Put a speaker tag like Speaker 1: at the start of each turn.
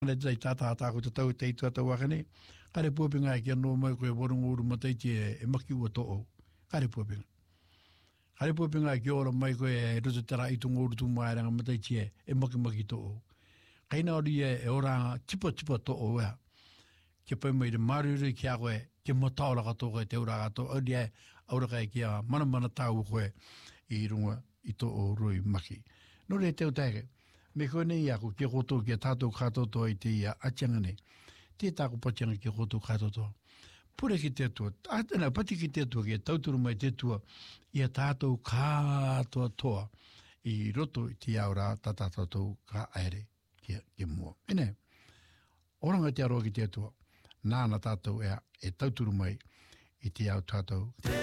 Speaker 1: Le zai tata ko te tau te itu ata wakane. Kare puapinga e kia no mai koe warungu uru mataiti e maki ua to'o. Kare puapinga. Kare puapinga e kia ora mai koe e rutu tera i tungo uru tumaeranga mataiti e maki to'o. Kaina ori e ora tipa to'o ea. Kia pai mai de maruru kia koe, kia mataora kato koe te ura kato. Ori e aura kai kia mana tau koe i runga i to'o rui maki. Nore e teo taike. Me koe nei ako kia koto kia tātou katoto i te ia atiangane. Te tāko patianga kia koto katoto. Pure ki te atua. Atana pati ki te atua kia tauturu mai te atua. Ia tātou katoa toa. I roto i te aura tātou ka aere kia mua. Ene, oranga te aroa ki te atua. Nāna tātou ea e tauturu mai i te au tātou.